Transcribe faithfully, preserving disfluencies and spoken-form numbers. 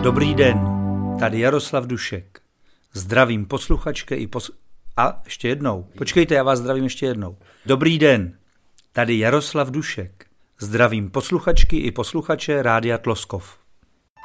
Dobrý den, tady Jaroslav Dušek. Zdravím posluchačky i pos... A ještě jednou. Počkejte, já vás zdravím ještě jednou. Dobrý den, tady Jaroslav Dušek. Zdravím posluchačky i posluchače Rádia Tloskov.